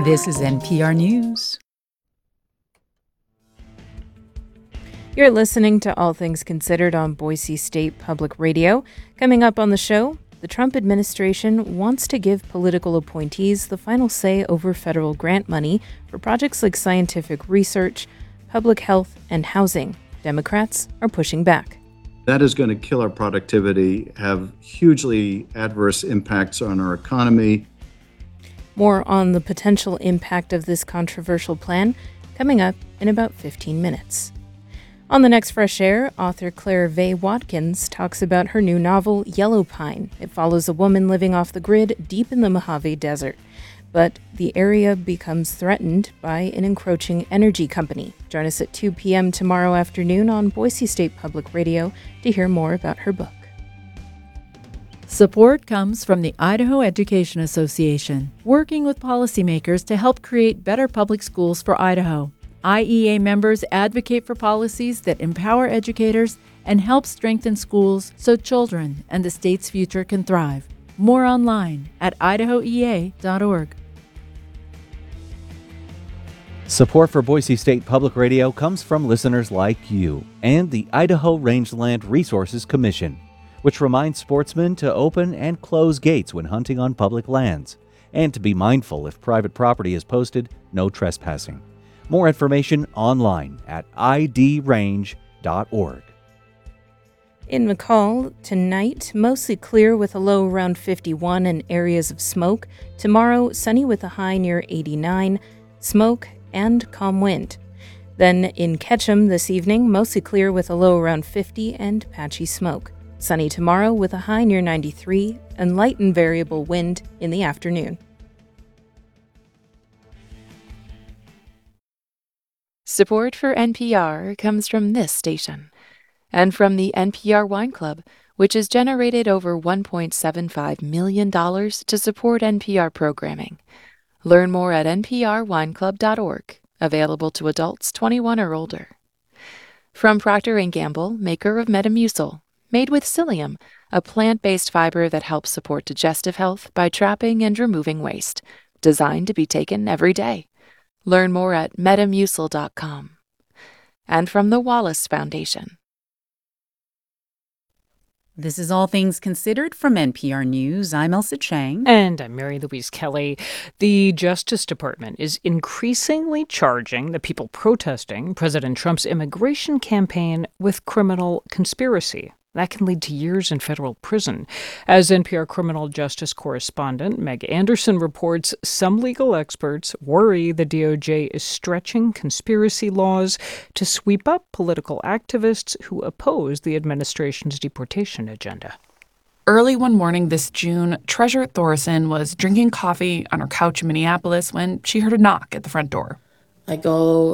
This is NPR News. You're listening to All Things Considered on Boise State Public Radio. Coming up on the show, the Trump administration wants to give political appointees the final say over federal grant money for projects like scientific research, public health, and housing. Democrats are pushing back. That is going to kill our productivity, have hugely adverse impacts on our economy. More on the potential impact of this controversial plan coming up in about 15 minutes. On the next Fresh Air, author Claire Vaye Watkins talks about her new novel, Yellow Pine. It follows a woman living off the grid deep in the Mojave Desert. But the area becomes threatened by an encroaching energy company. Join us at 2 p.m. tomorrow afternoon on Boise State Public Radio to hear more about her book. Support comes from the Idaho Education Association, working with policymakers to help create better public schools for Idaho. IEA members advocate for policies that empower educators and help strengthen schools so children and the state's future can thrive. More online at idahoea.org. Support for Boise State Public Radio comes from listeners like you and the Idaho Rangeland Resources Commission, which reminds sportsmen to open and close gates when hunting on public lands, and to be mindful if private property is posted, no trespassing. More information online at idrange.org. In McCall, tonight, mostly clear with a low around 51 and areas of smoke. Tomorrow, sunny with a high near 89, smoke and calm wind. Then in Ketchum this evening, mostly clear with a low around 50 and patchy smoke. Sunny tomorrow with a high near 93 and light and variable wind in the afternoon. Support for NPR comes from this station and from the NPR Wine Club, which has generated over $1.75 million to support NPR programming. Learn more at nprwineclub.org, available to adults 21 or older. From Procter & Gamble, maker of Metamucil, made with psyllium, a plant-based fiber that helps support digestive health by trapping and removing waste, designed to be taken every day. Learn more at metamucil.com. And from the Wallace Foundation. This is All Things Considered from NPR News. I'm Elsa Chang. And I'm Mary Louise Kelly. The Justice Department is increasingly charging the people protesting President Trump's immigration campaign with criminal conspiracy. That can lead to years in federal prison. As NPR criminal justice correspondent Meg Anderson reports, some legal experts worry the DOJ is stretching conspiracy laws to sweep up political activists who oppose the administration's deportation agenda. Early one morning this June, Treasure Thorson was drinking coffee on her couch in Minneapolis when she heard a knock at the front door. I go